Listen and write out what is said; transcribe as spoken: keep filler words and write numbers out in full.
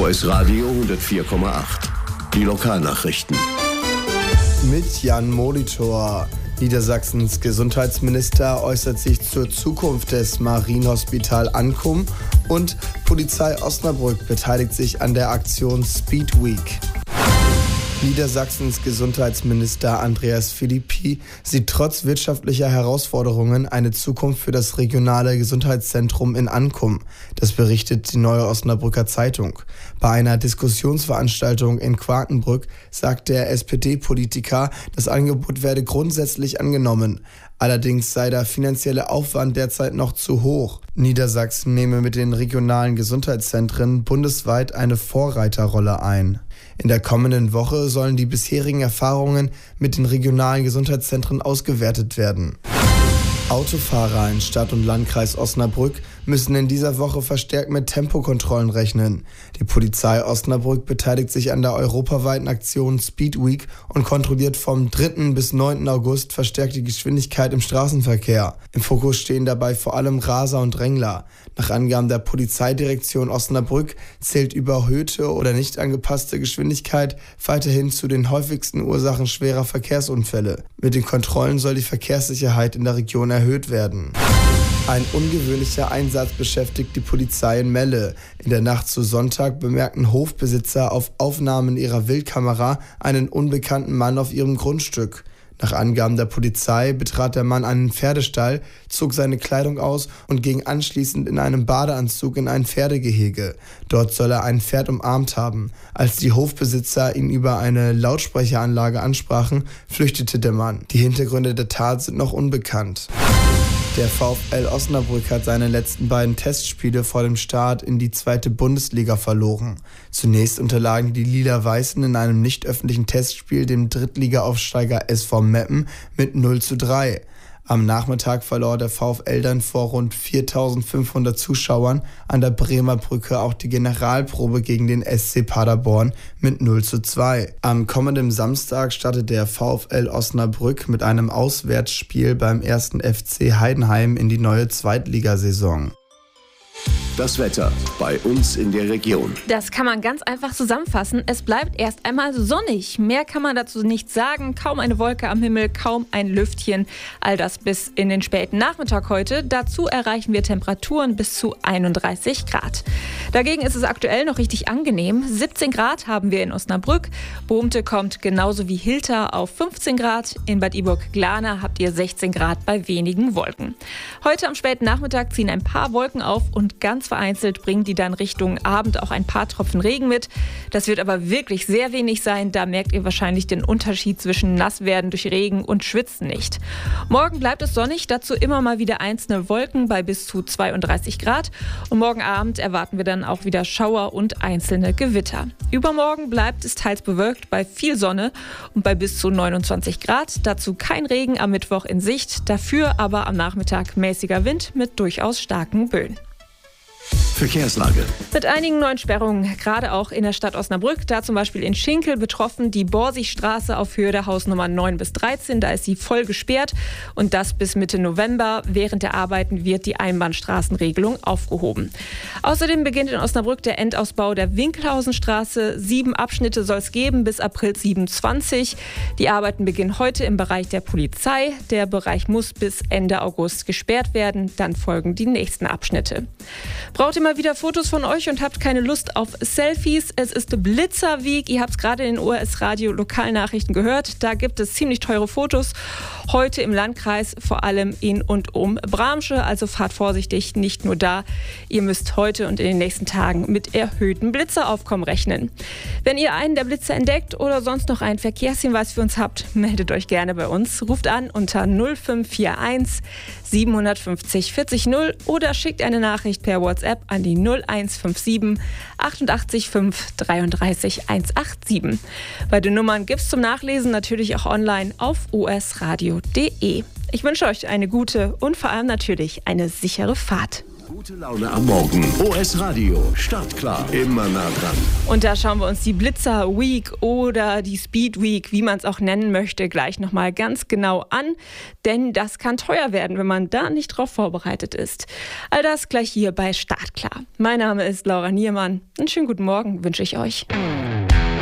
O S Radio hundertvier Komma acht. Die Lokalnachrichten. Mit Jan Molitor. Niedersachsens Gesundheitsminister äußert sich zur Zukunft des Marienhospital Ankum und Polizei Osnabrück beteiligt sich an der Aktion Speed Week. Niedersachsens Gesundheitsminister Andreas Philippi sieht trotz wirtschaftlicher Herausforderungen eine Zukunft für das regionale Gesundheitszentrum in Ankum. Das berichtet die Neue Osnabrücker Zeitung. Bei einer Diskussionsveranstaltung in Quakenbrück sagt der S P D-Politiker, das Angebot werde grundsätzlich angenommen. Allerdings sei der finanzielle Aufwand derzeit noch zu hoch. Niedersachsen nehme mit den regionalen Gesundheitszentren bundesweit eine Vorreiterrolle ein. In der kommenden Woche sollen die bisherigen Erfahrungen mit den regionalen Gesundheitszentren ausgewertet werden. Autofahrer in Stadt und Landkreis Osnabrück müssen in dieser Woche verstärkt mit Tempokontrollen rechnen. Die Polizei Osnabrück beteiligt sich an der europaweiten Aktion Speed Week und kontrolliert vom dritten bis neunten August verstärkt die Geschwindigkeit im Straßenverkehr. Im Fokus stehen dabei vor allem Raser und Drängler. Nach Angaben der Polizeidirektion Osnabrück zählt überhöhte oder nicht angepasste Geschwindigkeit weiterhin zu den häufigsten Ursachen schwerer Verkehrsunfälle. Mit den Kontrollen soll die Verkehrssicherheit in der Region erhöht werden. Ein ungewöhnlicher Einsatz beschäftigt die Polizei in Melle. In der Nacht zu Sonntag bemerkten Hofbesitzer auf Aufnahmen ihrer Wildkamera einen unbekannten Mann auf ihrem Grundstück. Nach Angaben der Polizei betrat der Mann einen Pferdestall, zog seine Kleidung aus und ging anschließend in einem Badeanzug in ein Pferdegehege. Dort soll er ein Pferd umarmt haben. Als die Hofbesitzer ihn über eine Lautsprecheranlage ansprachen, flüchtete der Mann. Die Hintergründe der Tat sind noch unbekannt. Der VfL Osnabrück hat seine letzten beiden Testspiele vor dem Start in die zweite Bundesliga verloren. Zunächst unterlagen die Lila-Weißen in einem nicht öffentlichen Testspiel dem Drittliga-Aufsteiger S V Meppen mit null zu drei. Am Nachmittag verlor der VfL dann vor rund viertausendfünfhundert Zuschauern an der Bremer Brücke auch die Generalprobe gegen den S C Paderborn mit null zu zwei. Am kommenden Samstag startet der VfL Osnabrück mit einem Auswärtsspiel beim ersten F C Heidenheim in die neue Zweitligasaison. Das Wetter bei uns in der Region. Das kann man ganz einfach zusammenfassen. Es bleibt erst einmal sonnig. Mehr kann man dazu nicht sagen. Kaum eine Wolke am Himmel, kaum ein Lüftchen. All das bis in den späten Nachmittag heute. Dazu erreichen wir Temperaturen bis zu einunddreißig Grad. Dagegen ist es aktuell noch richtig angenehm. siebzehn Grad haben wir in Osnabrück. Bohmte kommt genauso wie Hilter auf fünfzehn Grad. In Bad Iburg-Glana habt ihr sechzehn Grad bei wenigen Wolken. Heute am späten Nachmittag ziehen ein paar Wolken auf und ganz vereinzelt bringen die dann Richtung Abend auch ein paar Tropfen Regen mit. Das wird aber wirklich sehr wenig sein. Da merkt ihr wahrscheinlich den Unterschied zwischen Nasswerden durch Regen und Schwitzen nicht. Morgen bleibt es sonnig, dazu immer mal wieder einzelne Wolken bei bis zu zweiunddreißig Grad. Und morgen Abend erwarten wir dann auch wieder Schauer und einzelne Gewitter. Übermorgen bleibt es teils bewölkt bei viel Sonne und bei bis zu neunundzwanzig Grad. Dazu kein Regen am Mittwoch in Sicht, dafür aber am Nachmittag mäßiger Wind mit durchaus starken Böen. Verkehrslage. Mit einigen neuen Sperrungen, gerade auch in der Stadt Osnabrück, da zum Beispiel in Schinkel betroffen die Borsigstraße auf Höhe der Hausnummer neun bis dreizehn, da ist sie voll gesperrt und das bis Mitte November. Während der Arbeiten wird die Einbahnstraßenregelung aufgehoben. Außerdem beginnt in Osnabrück der Endausbau der Winkelhausenstraße. Sieben Abschnitte soll es geben bis April siebenundzwanzig. Die Arbeiten beginnen heute im Bereich der Polizei. Der Bereich muss bis Ende August gesperrt werden, dann folgen die nächsten Abschnitte. Braucht ihr mal wieder Fotos von euch und habt keine Lust auf Selfies? Es ist Blitzer Week. Ihr habt es gerade in den O S Radio Lokalnachrichten gehört. Da gibt es ziemlich teure Fotos. Heute im Landkreis, vor allem in und um Bramsche. Also fahrt vorsichtig, nicht nur da. Ihr müsst heute und in den nächsten Tagen mit erhöhtem Blitzeraufkommen rechnen. Wenn ihr einen der Blitzer entdeckt oder sonst noch einen Verkehrshinweis für uns habt, meldet euch gerne bei uns. Ruft an unter null fünf vier eins siebenhundertfünfzig vierzig null oder schickt eine Nachricht per WhatsApp an die null eins fünf sieben achtundachtzig fünf dreiunddreißig hundertsiebenundachtzig. Beide Nummern gibt's zum Nachlesen natürlich auch online auf o s radio punkt d e. Ich wünsche euch eine gute und vor allem natürlich eine sichere Fahrt. Gute Laune am Morgen. O S Radio. Startklar. Immer nah dran. Und da schauen wir uns die Blitzer Week oder die Speed Week, wie man es auch nennen möchte, gleich nochmal ganz genau an. Denn das kann teuer werden, wenn man da nicht drauf vorbereitet ist. All das gleich hier bei Startklar. Mein Name ist Laura Niermann. Einen schönen guten Morgen wünsche ich euch.